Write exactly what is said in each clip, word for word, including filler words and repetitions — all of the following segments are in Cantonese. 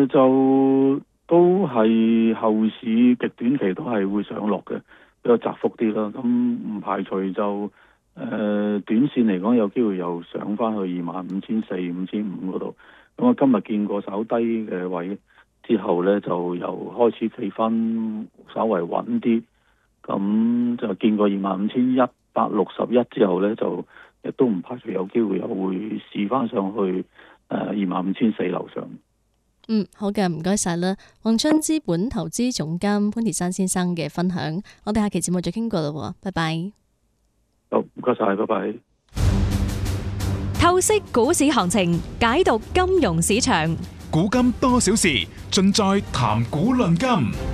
就都係後市極短期都係會上落嘅，比較窄幅啲啦。咁唔排除就誒、呃、短線嚟講有機會又上翻去二萬五千四、五千五嗰度。咁我今日見過稍低嘅位之後咧，就又開始企翻稍微穩啲。咁就見過二萬五千一百六十一之後咧，就亦都唔排除有機會又會試翻上去誒二萬五千四樓上。 嗯，好嘅，唔該晒啦，宏昌資本投資總監潘鐵珊先生嘅分享，我哋下期節目再傾過啦，拜拜。 好，唔該晒，拜拜。 透析股市行情，解讀金融市場， 古今多少事，盡在談股論金。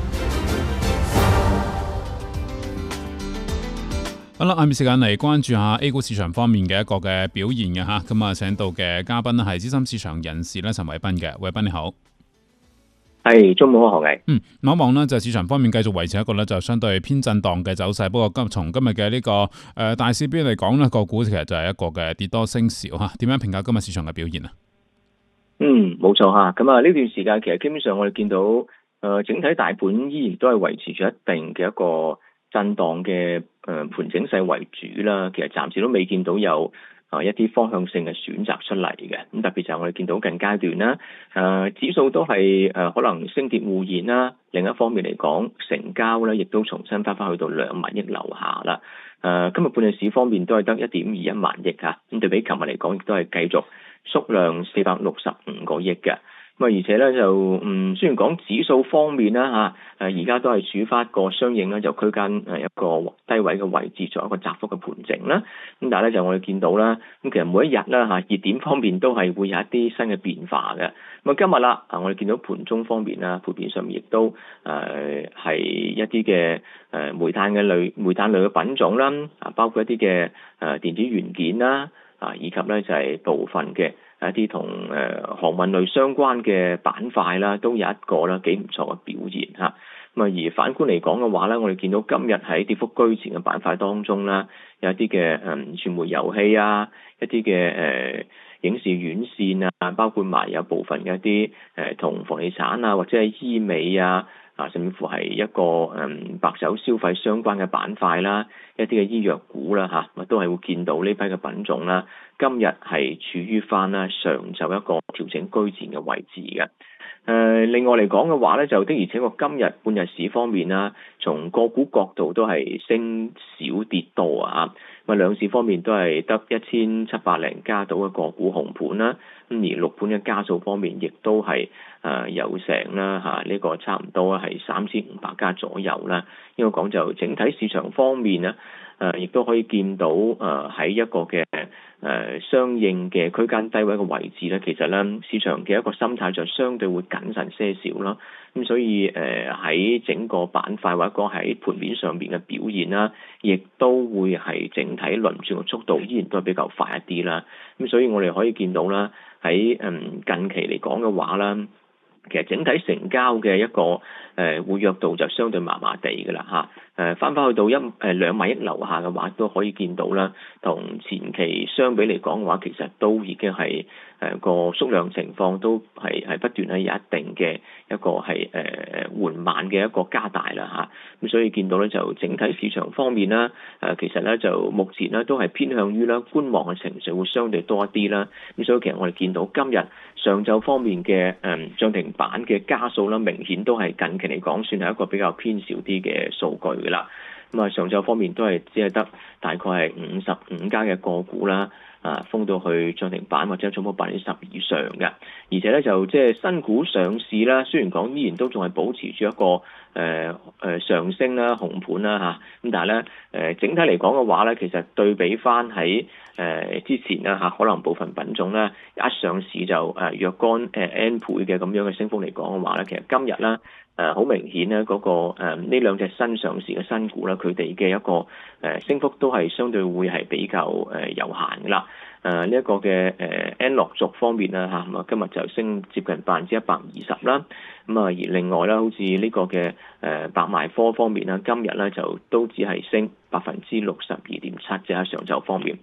好啦，下面時間嚟關注下 A 股市場方面嘅一個嘅表現嘅吓，咁啊，請到嘅嘉賓咧係資深市場人士咧陳偉彬嘅，偉彬你好。 係，中午好，何毅。 嗯，望一望呢就市場方面繼續維持一個咧就相對偏震盪嘅走勢，不過今從今日嘅呢個誒、呃、大市表嚟講呢個股其實就係一個嘅跌多升少吓，點樣評價今日市場嘅表現啊？ 嗯，冇錯吓，咁啊呢段時間其實基本上我哋見到誒、呃、整體大盤依然都係維持住一定嘅一個震盪嘅誒盤整勢為主啦，其實暫時都未見到有啊一啲方向性嘅選擇出嚟嘅，咁特別就係我哋見到近階段啦，誒、啊、指數都係誒、啊、可能升跌互現啦，另一方面嚟講，成交咧亦都重新翻翻去到兩萬億樓下啦，誒、啊、今日半日市方面都係得一點二一萬億嚇，咁對比琴日嚟講亦都係繼續縮量四百六十五個億嘅。咁啊，而且咧就嗯，雖然講指數方面啦嚇，誒而家都係處翻一個相應咧，就區間誒一個低位嘅位置，做一個窄幅嘅盤整啦。咁但係咧就我哋見到啦，咁其實每一日啦嚇，熱點方面都係會有一啲新嘅變化嘅。咁啊，今日啦，啊我哋見到盤中方面啦，盤面上面亦都誒係、呃、一啲嘅誒煤炭嘅類煤炭類嘅品種啦，啊包括一啲嘅誒電子元件啦，啊以及咧就係、是、部分嘅。一啲同誒航運類相關嘅板塊啦，都有一個啦幾唔錯嘅表現嚇。咁啊，而反觀嚟講嘅話咧，我哋見到今日喺跌幅居前嘅板塊當中啦，有一啲嘅誒傳媒遊戲啊，一啲嘅誒影視院線啊，包括埋有部分嘅一啲誒同房地產啊，或者係醫美啊。啊，甚至乎係一個誒、嗯、白酒消費相關嘅板塊啦，一啲嘅醫藥股啦嚇，咁、啊、都係會見到呢批嘅品種啦。今日係處於翻啦上晝一個調整居前嘅位置嘅。誒、呃，另外嚟講嘅話咧，就的而且確今日半日市方面啦，從個股角度都係升少跌多啊。咁啊，兩市方面都係得一千七百零加到嘅個股紅盤啦。咁而六盤嘅加數方面，亦都係誒有成啦嚇，呢、這個差唔多係三千五百家左右啦。應該講就整體市場方面咧，誒、呃、亦都可以見到誒喺、呃、一個嘅誒、呃、相應嘅區間低位嘅位置咧，其實咧市場嘅一個心態就相對會謹慎些少啦。咁所以誒喺、呃、整個板塊或者講喺盤面上邊嘅表現啦，亦都會係整體輪轉嘅速度依然都係比較快一啲啦。咁所以我哋可以見到啦。喺嗯近期嚟講嘅話啦，其實整體成交嘅一個誒、呃、活躍度就相對麻麻地㗎啦嚇。誒翻返去到一誒兩萬億樓下嘅話，都可以見到啦。同前期相比嚟講嘅話，其實都已經係誒個縮量情況都係係不斷係有一定嘅一個係誒誒緩慢嘅一個加大啦嚇。咁所以見到咧就整體市場方面啦，誒其實咧就目前咧都係偏向於啦觀望嘅情緒會相對多一啲啦。咁所以其實我哋見到今日上晝方面嘅誒漲停板嘅家數啦，明顯都係近期嚟講算係一個比較偏少啲嘅數據。啦，咁啊上晝方面都係只係得大概係五十五家嘅個股啦，啊封到去漲停板或者總數百分之十以上嘅，而且咧就即係新股上市啦，雖然講依然都仲係保持住一個誒誒、呃呃、上升啦紅盤啦嚇，咁但係咧誒整體嚟講嘅話咧，其實對比翻喺誒之前啦嚇，可能部分品種咧一上市就誒若干誒 N 倍嘅咁樣嘅升幅嚟講嘅話咧，其實今日咧。誒好、呃、明顯咧，嗰、那個誒呢、呃、兩隻新上市嘅新股啦，佢哋嘅一個誒、呃、升幅都係相對會係比較誒、呃、有限嘅啦。誒呢一個嘅誒 N 樂族方面啦嚇，咁啊今日就升接近百分之一百二十啦。咁啊而另外啦，好似呢個嘅誒百邁科方面啦，今日咧就都只係升百分之六十二點七，即係上晝方面。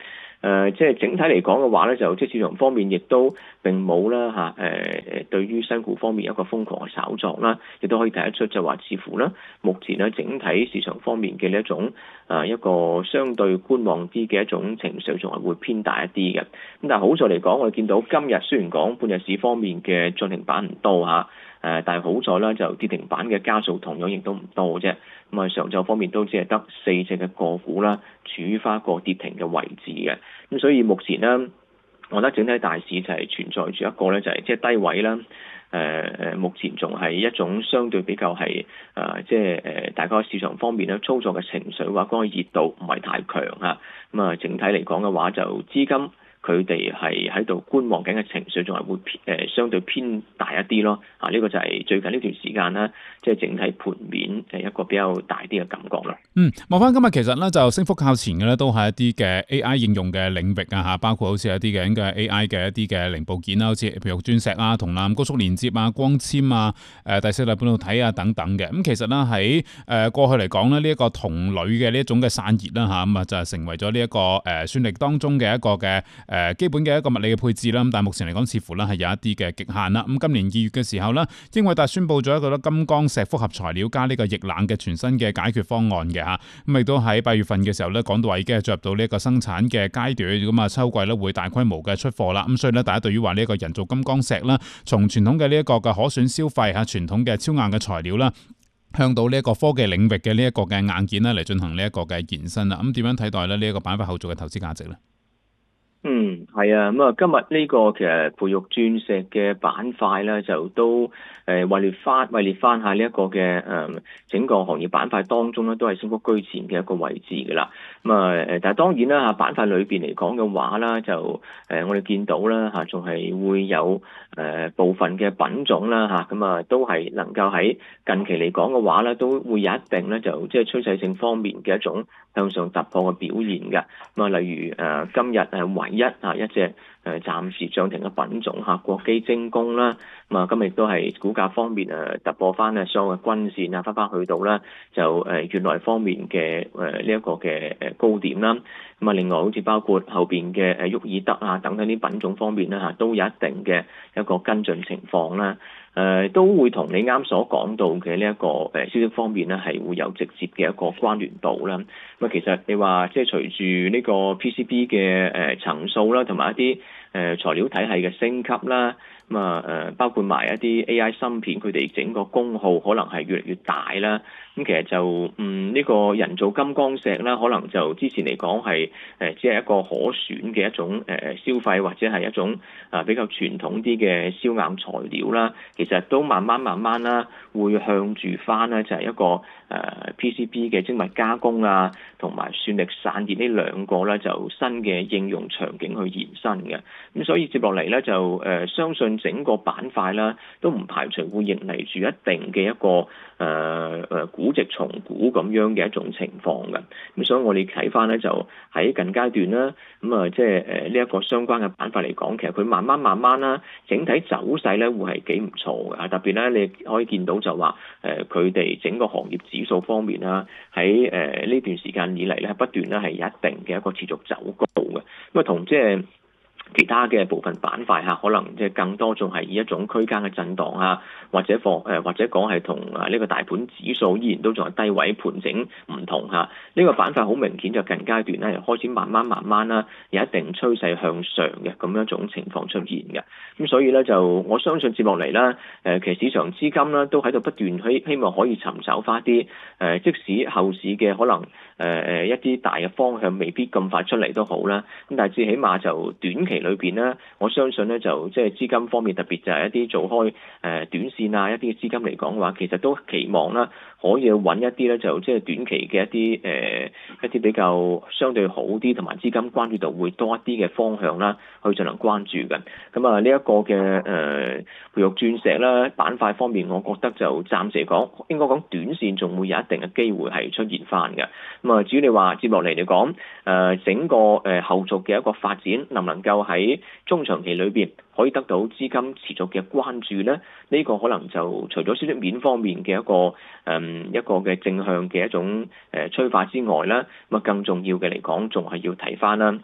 誒即係整體嚟講嘅話咧，就即係市場方面亦都並冇啦嚇誒誒對於新股方面一個瘋狂嘅炒作啦，亦都可以睇得出就話似乎咧目前咧整體市場方面嘅呢一種誒一個相對觀望啲嘅一種情緒，仲係會偏大一啲嘅。咁但係好在嚟講，我哋見到今日雖然講半日市方面嘅漲停板唔多嚇。誒，但係好在啦，就跌停板嘅家數同樣亦都唔多啫。咁啊，上晝方面都只係得四隻嘅個股啦，處於翻一個跌停嘅位置嘅。咁所以目前呢，我覺得整體大市就係存在住一個咧，就係即係低位啦。誒誒，目前仲係一種相對比較係誒，即係誒，大家市場方面咧操作嘅情緒或者嗰個熱度唔係太強啊。咁啊，整體嚟講嘅話，就資金佢哋係喺度觀望緊嘅情緒，仲係會偏誒相對偏大一啲咯。啊，呢、這個就係最近呢段時間啦，即係整體盤面誒一個比較大啲嘅感覺啦。 嗯，望翻今日其實咧就升幅靠前嘅咧，都係一啲嘅 A I 應用嘅領域啊嚇，包括好似一啲嘅嘅 A I 嘅一啲嘅零部件啦，好似譬如鑽石啊、銅纜高速連接啊、光纖啊、誒第四代半導體啊等等嘅。咁其實咧喺誒過去嚟講咧，呢、這、一個銅鋁嘅呢一種嘅散熱啦嚇，咁啊就係成為咗呢一個誒算力當中嘅一個嘅誒基本嘅一個物理嘅配置啦。咁但係目前嚟講，似乎咧係有一啲嘅極限啦。咁今年二月嘅時候咧，英偉達宣布咗一個咧金剛石複合材料加呢個液冷嘅全新嘅解決方案嘅嚇。咁亦都喺八月份嘅時候咧，講到話已經係進入到呢一個生產嘅階段，咁啊秋季咧會大規模嘅出貨啦。咁所以咧，大家對於話呢一個人造金剛石啦，從傳統嘅呢一個嘅可選消費嚇，傳統嘅超硬嘅材料啦，向到呢一個科技領域嘅呢一個嘅硬件咧嚟進行呢一個嘅延伸啦。咁點樣睇待咧呢一個板塊後續嘅投資價值咧？ 嗯，係啊，咁啊，今日呢個其實培育鑽石嘅板塊咧，就都誒位列翻位列翻下呢一個嘅誒整個行業板塊當中咧，都係升幅居前嘅一個位置噶啦。咁啊誒，但係當然啦嚇，板塊裏邊嚟講嘅話啦，就誒我哋見到啦嚇，仲係會有誒部分嘅品種啦嚇，咁啊都係能夠喺近期嚟講嘅話咧，都會有一定咧就即係趨勢性方面嘅一種向上突破嘅表現嘅。咁啊，例如誒今日誒唯一啊一隻誒暫時漲停嘅品種嚇，國基精工啦，咁啊今日亦都係股價方面誒突破翻啊所有嘅均線啊，翻翻去到啦就誒月內方面嘅誒呢一個嘅誒高點啦。咁啊另外好似包括後邊嘅誒沃爾德啊等等啲品種方面啦嚇，都有一定嘅一個跟進情況啦。誒、呃、都會同你啱所講到嘅呢一個誒消息方面咧，係會有直接嘅一個關聯度啦。咁啊，其實你話即係隨住呢個 P C B 嘅誒層數啦，同埋一啲誒材料體系嘅升級啦，咁啊誒包括埋一啲 A I 芯片，佢哋整個功耗可能係越嚟越大啦。咁其實就嗯呢、這個人造金剛石啦，可能就之前嚟講係誒只係一個可選嘅一種誒消費，或者係一種啊比較傳統啲嘅消硬材料啦。其實都慢慢慢慢啦，會向住翻咧就係一個誒 P C B 嘅精密加工啊，同埋算力散熱呢兩個咧就新嘅應用場景去延伸嘅。咁所以接落嚟咧就誒相信整個板塊啦，都唔排除會迎嚟住一定嘅一個誒誒估值重估咁樣嘅一種情況嘅。咁所以我哋睇翻咧就喺近階段啦，咁啊即係誒呢一個相關嘅板塊嚟講，其實佢慢慢慢慢啦，整體走勢咧會係幾唔錯嘅。特別咧你可以見到就話誒佢哋整個行業指數方面啦，喺誒呢段時間以嚟咧不斷咧係有一定嘅一個持續走高嘅。咁啊同即係其他嘅部分板塊嚇，可能即係更多仲係以一種區間嘅震盪啊，或者放誒或者講係同啊呢個大盤指數依然都仲係低位盤整唔同嚇。呢個板塊好明顯就近階段咧開始慢慢慢慢啦，有一定趨勢向上嘅咁樣一種情況出現嘅。咁所以咧就我相信接落嚟啦，誒其實市場資金啦都喺度不斷希希望可以尋找翻啲誒，即使後市嘅可能誒誒一啲大嘅方向未必咁快出嚟都好啦。咁但係至起碼就短期裏邊咧，我相信咧就即係資金方面，特別就係一啲做開誒短線啊，一啲嘅資金嚟講嘅話，其實都期望啦，可以揾一啲咧就即係短期嘅一啲誒、呃、一啲比較相對好啲，同埋資金關注度會多一啲嘅方向啦，去進行關注嘅。咁啊呢一個嘅誒培育鑽石啦板塊方面，我覺得就暫時嚟講，應該講短線仲會有一定嘅機會係出現翻嘅。咁啊至於你話接落嚟嚟講，誒、呃、整個誒、呃、後續嘅一個發展，能唔能夠喺中長期裏邊可以得到資金持續嘅關注咧？呢、這個可能就除咗消息面方面嘅一個誒、嗯、一個嘅正向嘅一種誒催化之外咧，咁啊更重要嘅嚟講，仲係要睇翻啦。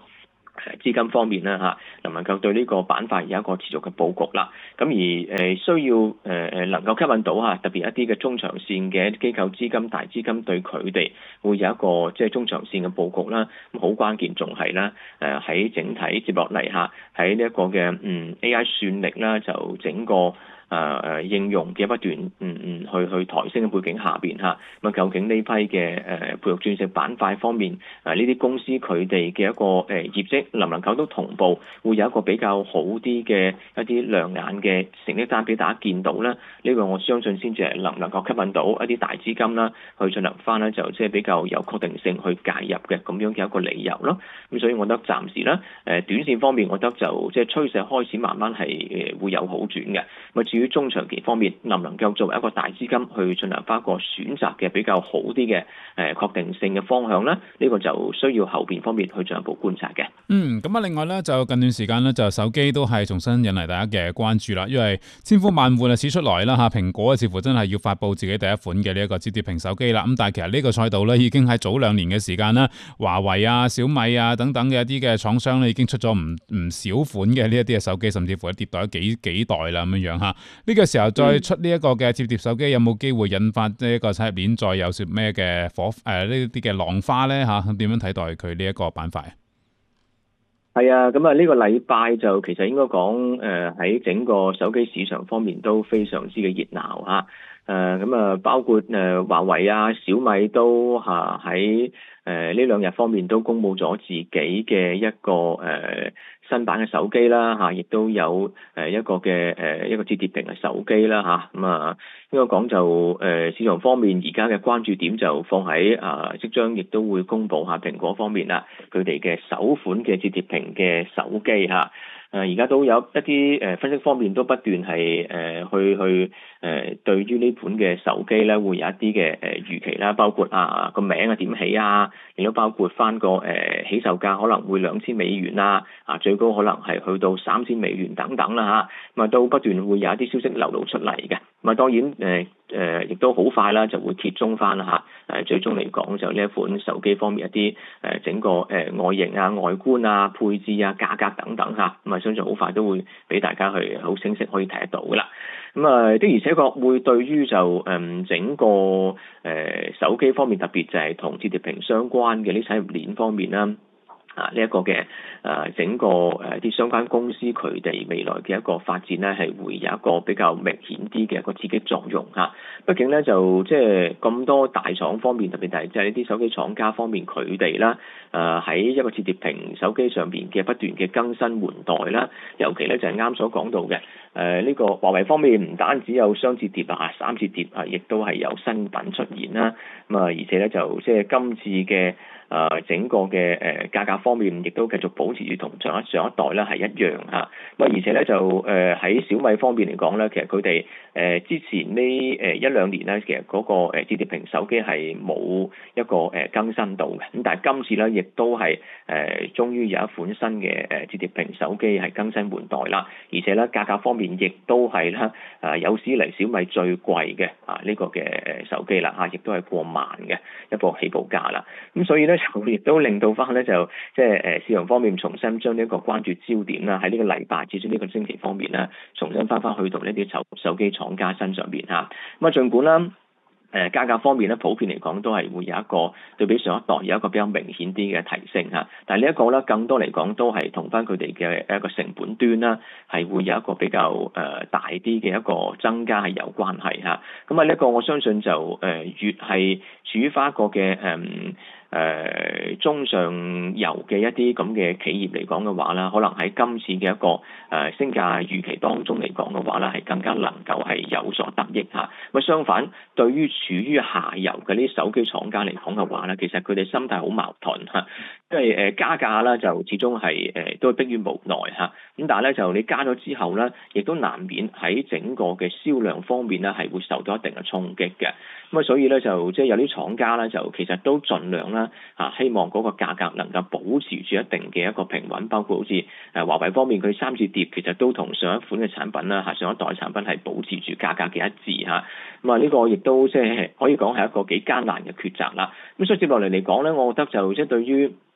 資金方面啦嚇，能唔能夠對呢個板塊有一個持續嘅佈局啦？咁而誒需要誒誒能夠吸引到嚇，特別一啲嘅中長線嘅機構資金、大資金對佢哋會有一個即係中長線嘅佈局啦。咁好關鍵仲係啦，誒喺整體接落嚟嚇，喺呢一個嘅嗯 A I 算力啦，就整個。誒誒、呃、應用嘅不斷嗯嗯去去抬升嘅背景下邊嚇，咁啊究竟呢批嘅誒培育鑽石板塊方面誒呢啲公司佢哋嘅一個誒、呃、業績能唔能夠都同步，會有一個比較好啲嘅一啲亮眼嘅成績單俾大家見到咧？呢、這個我相信先至係能唔能夠吸引到一啲大資金啦，去進行翻咧就即係比較有確定性去介入嘅咁樣嘅一個理由咯。咁所以我覺得暫時咧誒、呃、短線方面，我覺得就即係趨勢開始慢慢係誒會有好轉嘅。咁至於中長期方面，能唔能夠作為一個大資金去進行翻一個選擇嘅比較好啲嘅誒確定性嘅方向咧？呢、這個就需要後邊方面去進一步觀察嘅。 嗯，咁啊，另外咧就近段時間咧就手機都係重新引嚟大家嘅關注啦，因為千呼萬喚啊始出來啦嚇，蘋果似乎真係要發布自己第一款嘅呢一個折疊屏手機啦。咁但係其實呢個賽道咧已經喺早兩年嘅時間啦，華為啊、小米啊等等嘅一啲嘅廠商咧已經出咗唔唔少款嘅呢一啲嘅手機，甚至乎迭代咗幾幾代啦咁樣樣嚇。呢個時候再出呢一個嘅摺疊手機，有冇機會引發呢一個產業鏈再有少咩嘅火誒呢啲嘅浪花咧嚇？咁點樣睇待佢呢一個板塊？ 係啊，咁啊呢個禮拜就其實應該講誒喺整個手機市場方面都非常之嘅熱鬧嚇。誒咁啊包括誒華為啊、小米都嚇喺誒呢兩日方面都公布咗自己嘅一個誒。呃新版嘅手機啦嚇，亦都有誒一個嘅誒一個摺疊屏嘅手機啦嚇，咁啊應該講就誒市場方面而家嘅關注點就放喺啊即將亦都會公布下蘋果方面啦，佢哋嘅首款嘅摺疊屏嘅手機嚇。誒而家都有一啲誒分析方面都不斷係誒去去誒對於呢款嘅手機咧會有一啲嘅誒預期啦，包括啊個名啊點起啊，亦都包括翻個誒起售價可能會兩千美元啊，啊最高可能係去到三千美元等等啦嚇，咁啊都不斷會有一啲消息流露出嚟嘅，咁啊當然誒誒亦都好快啦就會揭盅翻啦嚇，誒最終嚟講就呢一款手機方面一啲誒整個誒外形啊、外觀啊、配置啊、價格等等嚇，咁啊相信好快都會俾大家去好清晰可以睇得到噶啦。咁啊的而且確會對於就誒整個誒手機方面，特別就係同摺疊屏相關嘅呢產業鏈方面啦。啊！呢、這、一個嘅誒、呃、整個誒啲、呃、相關公司佢哋未來嘅一個發展咧，係會有一個比較明顯啲嘅一個刺激作用嚇。畢竟咧就即係咁多大廠方面，特別係即係呢啲手機廠家方面，佢哋啦誒喺一個摺疊屏手機上邊嘅不斷嘅更新換代啦，尤其咧就係、是、啱所講到嘅誒呢個華為方面，唔單止有雙摺疊啊、三摺疊啊，亦都係有新品出現啦。咁啊，而且咧就即係今次嘅。誒、呃、整個嘅誒、呃、價格方面，亦都繼續保持住同上一上一代咧係一樣嚇。咁而且咧就誒喺、呃、小米方面嚟講咧，其實佢哋誒之前呢誒一兩年咧，其實嗰個誒摺疊屏手機係冇一個誒更新到嘅。咁但係今次咧，亦都係誒、呃、終於有一款新嘅誒摺疊屏手機係更新換代啦。而且咧價格方面亦都係咧誒有史嚟小米最貴嘅啊呢、這個嘅誒手機啦嚇，亦都係過萬嘅一個起步價啦。咁所以咧。亦都令到翻咧就即係誒市場方面重新將呢一個關注焦點啦，喺呢個禮拜至少呢個星期方面咧，重新翻翻去到呢啲手手機廠家身上邊嚇。咁啊，儘管啦誒價格方面咧，普遍嚟講都係會有一個對比上一代有一個比較明顯啲嘅提升嚇。但係呢一個咧，更多嚟講都係同翻佢哋嘅一個成本端啦，係會有一個比較誒大啲嘅一個增加係有關係嚇。咁啊呢一個我相信就誒越係處於翻一個嘅誒。嗯誒、呃、中上游嘅一啲咁嘅企業嚟講嘅話啦，可能喺今次嘅一個誒、呃、升價預期當中嚟講嘅話咧，係更加能夠係有所得益嚇。咁相反，對於處於下游嘅呢啲手機廠家嚟講嘅話咧，其實佢哋心態好矛盾嚇，因為誒加價啦，就始終係誒、呃、都係迫於無奈嚇。咁但係咧，就你加咗之後咧，亦都難免喺整個嘅銷量方面咧，係會受到一定嘅衝擊嘅。咁啊，所以咧就即係有啲廠家咧，就其實都盡量啦嚇，希望嗰個價格能夠保持住一定嘅一個平穩。包括好似誒華為方面，佢三摺疊其實都同上一款嘅產品啦嚇，上一代產品係保持住價格嘅一致嚇。咁啊，呢個亦都即係可以講係一個幾艱難嘅抉擇啦。咁所以接落嚟嚟講咧，我覺得就即係對於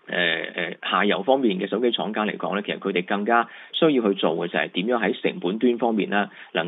誒誒下游方面嘅手機廠家嚟講咧，其實佢哋更加需要去做嘅就係點樣喺成本端方面咧，能